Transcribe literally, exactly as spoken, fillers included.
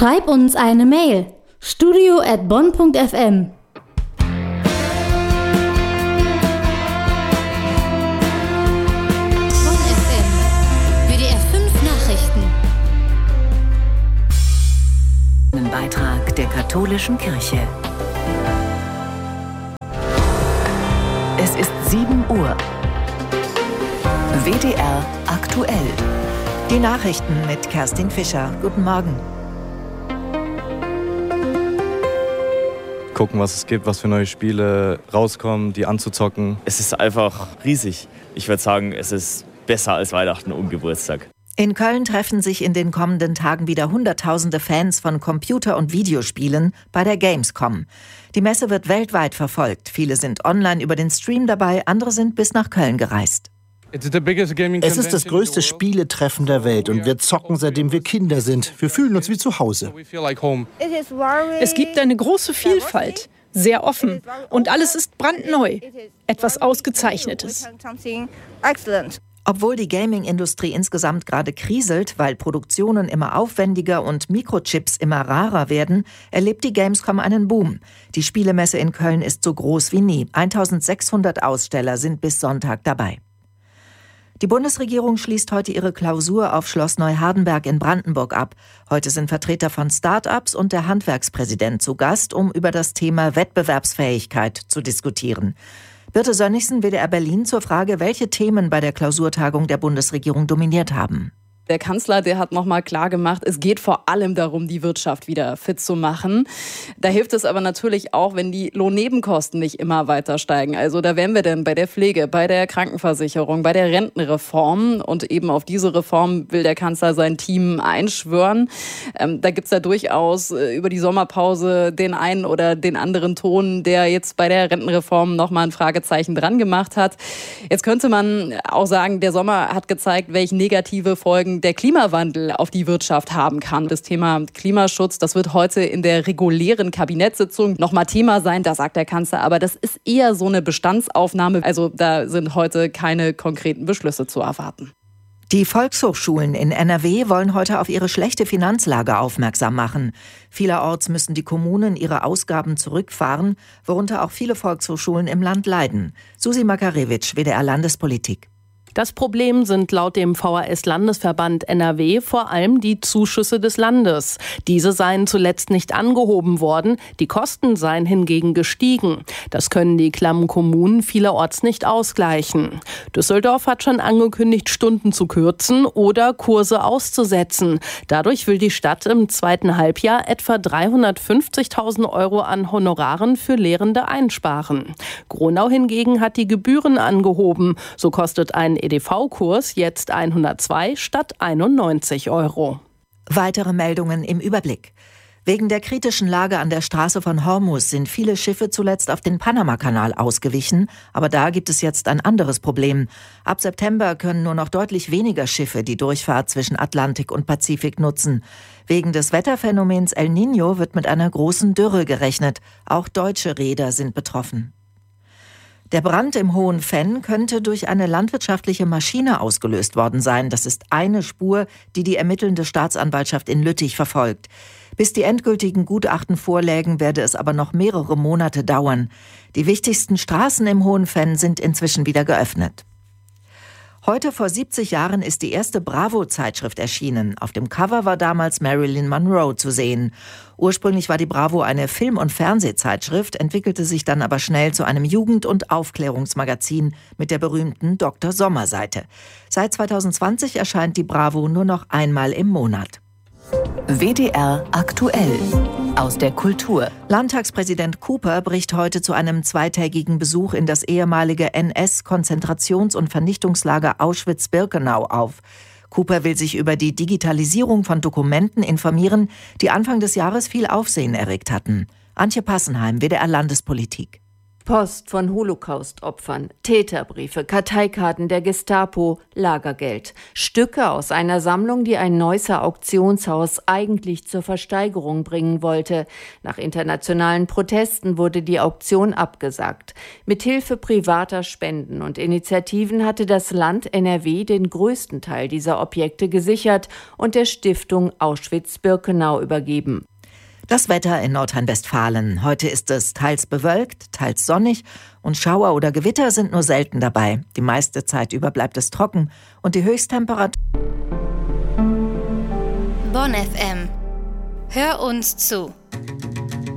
Schreib uns eine Mail. studio at bonn punkt f m. Bonn F M. W D R fünf Nachrichten. Ein Beitrag der katholischen Kirche. Es ist sieben Uhr. W D R aktuell. Die Nachrichten mit Kerstin Fischer. Guten Morgen. Gucken, was es gibt, was für neue Spiele rauskommen, die anzuzocken. Es ist einfach riesig. Ich würde sagen, es ist besser als Weihnachten und Geburtstag. In Köln treffen sich in den kommenden Tagen wieder Hunderttausende Fans von Computer- und Videospielen bei der Gamescom. Die Messe wird weltweit verfolgt. Viele sind online über den Stream dabei, andere sind bis nach Köln gereist. Es ist das größte Spieletreffen der Welt und wir zocken, seitdem wir Kinder sind. Wir fühlen uns wie zu Hause. Es gibt eine große Vielfalt, sehr offen und alles ist brandneu. Etwas Ausgezeichnetes. Obwohl die Gaming-Industrie insgesamt gerade kriselt, weil Produktionen immer aufwendiger und Mikrochips immer rarer werden, erlebt die Gamescom einen Boom. Die Spielemesse in Köln ist so groß wie nie. eintausendsechshundert Aussteller sind bis Sonntag dabei. Die Bundesregierung schließt heute ihre Klausur auf Schloss Neuhardenberg in Brandenburg ab. Heute sind Vertreter von Start-ups und der Handwerkspräsident zu Gast, um über das Thema Wettbewerbsfähigkeit zu diskutieren. Birte Sönnigsen, W D R Berlin, zur Frage, welche Themen bei der Klausurtagung der Bundesregierung dominiert haben. Der Kanzler, der hat nochmal klar gemacht, es geht vor allem darum, die Wirtschaft wieder fit zu machen. Da hilft es aber natürlich auch, wenn die Lohnnebenkosten nicht immer weiter steigen. Also da wären wir denn bei der Pflege, bei der Krankenversicherung, bei der Rentenreform. Und eben auf diese Reform will der Kanzler sein Team einschwören. Ähm, da gibt's ja durchaus äh, über die Sommerpause den einen oder den anderen Ton, der jetzt bei der Rentenreform nochmal ein Fragezeichen dran gemacht hat. Jetzt könnte man auch sagen, der Sommer hat gezeigt, welche negative Folgen der Klimawandel auf die Wirtschaft haben kann. Das Thema Klimaschutz, das wird heute in der regulären Kabinettssitzung nochmal Thema sein, da sagt der Kanzler, aber das ist eher so eine Bestandsaufnahme. Also da sind heute keine konkreten Beschlüsse zu erwarten. Die Volkshochschulen in N R W wollen heute auf ihre schlechte Finanzlage aufmerksam machen. Vielerorts müssen die Kommunen ihre Ausgaben zurückfahren, worunter auch viele Volkshochschulen im Land leiden. Susi Makarewitsch, W D R Landespolitik. Das Problem sind laut dem V H S-Landesverband N R W vor allem die Zuschüsse des Landes. Diese seien zuletzt nicht angehoben worden, die Kosten seien hingegen gestiegen. Das können die klammen Kommunen vielerorts nicht ausgleichen. Düsseldorf hat schon angekündigt, Stunden zu kürzen oder Kurse auszusetzen. Dadurch will die Stadt im zweiten Halbjahr etwa dreihundertfünfzigtausend Euro an Honoraren für Lehrende einsparen. Gronau hingegen hat die Gebühren angehoben. So kostet ein E D V-Kurs jetzt hundertzwei statt einundneunzig Euro. Weitere Meldungen im Überblick. Wegen der kritischen Lage an der Straße von Hormuz sind viele Schiffe zuletzt auf den Panamakanal ausgewichen. Aber da gibt es jetzt ein anderes Problem. Ab September können nur noch deutlich weniger Schiffe die Durchfahrt zwischen Atlantik und Pazifik nutzen. Wegen des Wetterphänomens El Niño wird mit einer großen Dürre gerechnet. Auch deutsche Reeder sind betroffen. Der Brand im Hohen Venn könnte durch eine landwirtschaftliche Maschine ausgelöst worden sein. Das ist eine Spur, die die ermittelnde Staatsanwaltschaft in Lüttich verfolgt. Bis die endgültigen Gutachten vorlägen, werde es aber noch mehrere Monate dauern. Die wichtigsten Straßen im Hohen Venn sind inzwischen wieder geöffnet. Heute vor siebzig Jahren ist die erste Bravo-Zeitschrift erschienen. Auf dem Cover war damals Marilyn Monroe zu sehen. Ursprünglich war die Bravo eine Film- und Fernsehzeitschrift, entwickelte sich dann aber schnell zu einem Jugend- und Aufklärungsmagazin mit der berühmten Doktor Sommer-Seite. Seit zweitausendzwanzig erscheint die Bravo nur noch einmal im Monat. W D R aktuell. Aus der Kultur. Landtagspräsident Cooper bricht heute zu einem zweitägigen Besuch in das ehemalige N S-Konzentrations- und Vernichtungslager Auschwitz-Birkenau auf. Cooper will sich über die Digitalisierung von Dokumenten informieren, die Anfang des Jahres viel Aufsehen erregt hatten. Antje Passenheim, W D R Landespolitik. Post von Holocaust-Opfern, Täterbriefe, Karteikarten der Gestapo, Lagergeld. Stücke aus einer Sammlung, die ein Neusser Auktionshaus eigentlich zur Versteigerung bringen wollte. Nach internationalen Protesten wurde die Auktion abgesagt. Mithilfe privater Spenden und Initiativen hatte das Land N R W den größten Teil dieser Objekte gesichert und der Stiftung Auschwitz-Birkenau übergeben. Das Wetter in Nordrhein-Westfalen. Heute ist es teils bewölkt, teils sonnig und Schauer oder Gewitter sind nur selten dabei. Die meiste Zeit über bleibt es trocken und die Höchsttemperatur. Bonn F M. Hör uns zu.